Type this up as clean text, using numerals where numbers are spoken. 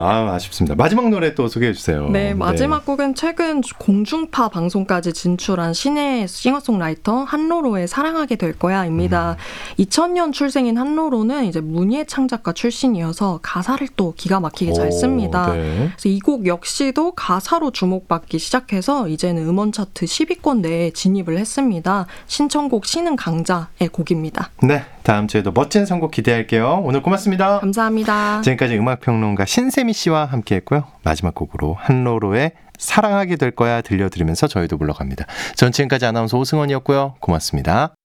아쉽습니다. 마지막 노래 또 소개해 주세요. 네, 마지막 곡은 최근 공중파 방송까지 진출한 신예 싱어송라이터 한로로의 사랑하게 될 거야입니다. 2000년 출생인 한로로는 이제 문예 창작가 출신이어서 가사를 또 기가 막히게 잘 씁니다. 네. 그래서 이 곡 역시도 가사로 주목받기 시작해서 이제는 음원 차트 10위권 내에 진입을 했습니다. 신청곡 신은 강자의 곡입니다. 네, 다음 주에도 멋진 선곡 기대할게요. 오늘 고맙습니다. 감사합니다. 지금까지 음악평론가 신세미 씨와 함께했고요. 마지막 곡으로 한로로의 사랑하게 될 거야 들려드리면서 저희도 물러갑니다. 전 지금까지 아나운서 오승원이었고요. 고맙습니다.